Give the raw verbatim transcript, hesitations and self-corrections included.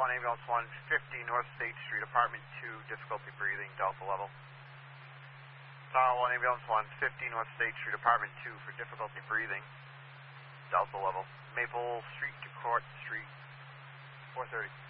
one, ambulance one fifty North State Street, apartment two, difficulty breathing, delta level. Tower one, ambulance one fifty North State Street, apartment two for difficulty breathing, delta level. Maple Street to Court Street, four thirty.